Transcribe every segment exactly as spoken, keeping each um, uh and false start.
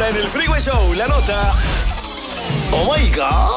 Ahora en el Freeway Show, la nota. Oh my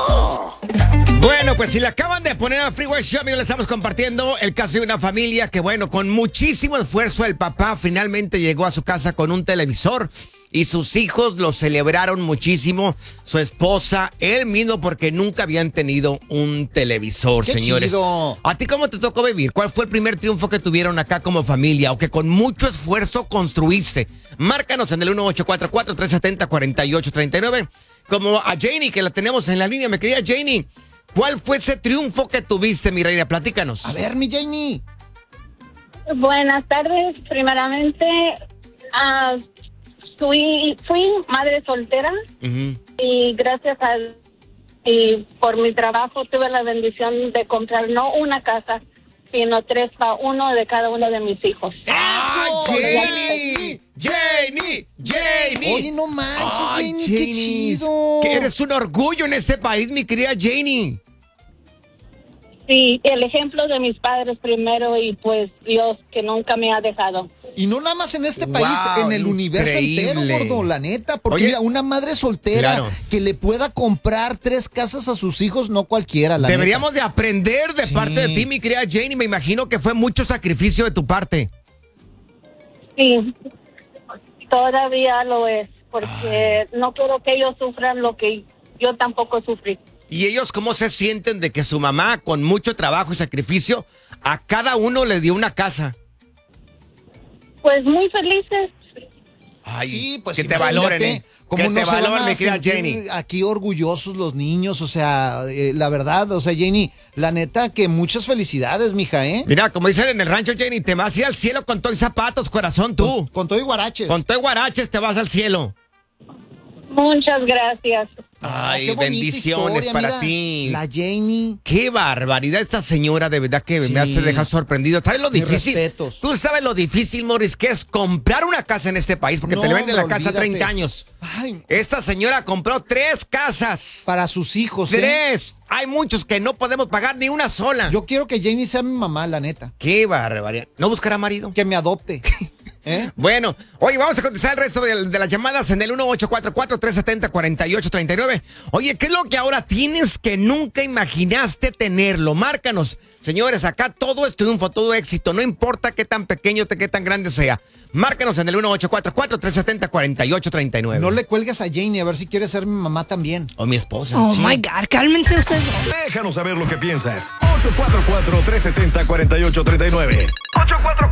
God. Bueno, pues si le acaban de poner al Freeway Show, amigos, le estamos compartiendo el caso de una familia que, bueno, con muchísimo esfuerzo el papá finalmente llegó a su casa con un televisor y sus hijos lo celebraron muchísimo, su esposa, él mismo, porque nunca habían tenido un televisor, ¡Qué señores. chido! ¿A ti cómo te tocó vivir? ¿Cuál fue el primer triunfo que tuvieron acá como familia o que con mucho esfuerzo construiste? Márcanos en el uno ocho cuatro cuatro, tres siete cero, cuatro ocho tres nueve. Como a Janie, que la tenemos en la línea. Me quería Janie. ¿Cuál fue ese triunfo que tuviste, mi reina? Platícanos. A ver, mi Janie. Buenas tardes. Primeramente, uh, fui, fui madre soltera Uh-huh. y gracias a y por mi trabajo tuve la bendición de comprar no una casa, sino tres para uno de cada uno de mis hijos. ¡Ah, ¡Eso! Janie! ¡Janie! ¡Janie! Oye, no manches, Ay, Janie, qué Janie, chido. que eres un orgullo en este país, mi querida Janie. Sí, el ejemplo de mis padres primero y pues Dios que nunca me ha dejado. Y no nada más en este Wow, país, en el universo increíble. entero, gordo, la neta. Porque Oye, mira, una madre soltera claro. que le pueda comprar tres casas a sus hijos, no cualquiera, la Deberíamos neta. de aprender de Sí. parte de ti, mi querida Janie. Me imagino que fue mucho sacrificio de tu parte. Sí, todavía lo es, porque no quiero que ellos sufran lo que yo tampoco sufrí. ¿Y ellos cómo se sienten de que su mamá, con mucho trabajo y sacrificio, a cada uno le dio una casa? Pues muy felices. Ay, Sí, pues que te imagínate, valoren, ¿eh? ¿Cómo Que no te se van valoren, a mi querida sentir Janie. aquí orgullosos los niños? O sea, eh, la verdad, o sea, Janie, la neta que muchas felicidades, mija, ¿eh? Mira, como dicen en el rancho, Janie, te vas a ir al cielo con todo y zapatos, corazón, tú. Con, con todo y guaraches. Con todo y guaraches te vas al cielo. Muchas gracias. Ay, Qué bonita bendiciones historia, para mira, ti. La Janie. Qué barbaridad esta señora, de verdad que Sí. me hace dejar sorprendido. ¿Sabes lo Mis difícil? respetos. Tú sabes lo difícil, Morris, que es comprar una casa en este país, porque No, te le venden la hombre, casa a olvídate. treinta años. Ay, Esta señora compró tres casas. para sus hijos, ¿eh? Tres. Hay muchos que no podemos pagar ni una sola. Yo quiero que Janie sea mi mamá, la neta. Qué barbaridad. ¿No buscará marido? Que me adopte. ¿Eh? Bueno, oye, vamos a contestar el resto de, de las llamadas en el uno ocho cuatro cuatro, tres siete cero, cuatro ocho tres nueve. Oye, ¿qué es lo que ahora tienes que nunca imaginaste tenerlo? Márcanos. Señores, acá todo es triunfo, todo éxito. No importa qué tan pequeño, qué tan grande sea. Márcanos en el uno ocho cuatro cuatro, tres siete cero, cuatro ocho tres nueve. No le cuelgues a Janie a ver si quiere ser mi mamá también. O mi esposa. Oh sí. my God, cálmense ustedes. Déjanos saber lo que piensas. ocho cuatro cuatro, tres siete cero, cuatro ocho tres nueve. ocho cuatro